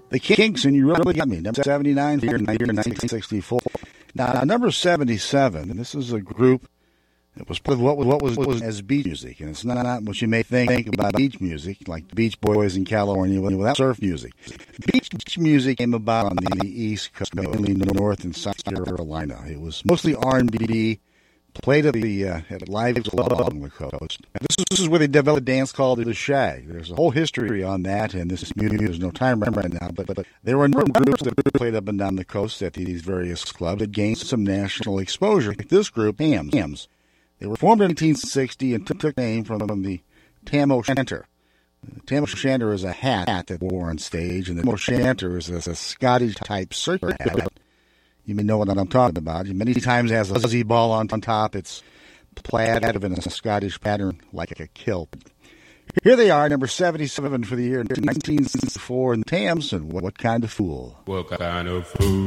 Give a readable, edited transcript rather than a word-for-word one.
The Kinks, and you really got me. Number 79 here in 1964. Now, number 77, and this is a group that was part of what was as beach music. And it's not what you may think about beach music, like the Beach Boys in California, without surf music. Beach music came about on the East Coast, mainly North and South Carolina. It was mostly R&B, played at live club on the coast. And this is where they developed a dance called the Shag. There's a whole history on that, and this music, there's no time right now, but there were a number of groups that played up and down the coast at these various clubs that gained some national exposure. This group, Hams, they were formed in 1960 and took name from the Tam O'Shanter. Tam O'Shanter is a hat that wore on stage, and the O'Shanter is a Scottish-type circular hat. You may know what I'm talking about. Many times it has a fuzzy ball on top. It's plaid in a Scottish pattern like a kilt. Here they are, number 77 for the year 1964 in the Tams, and What Kind of Fool? What kind of fool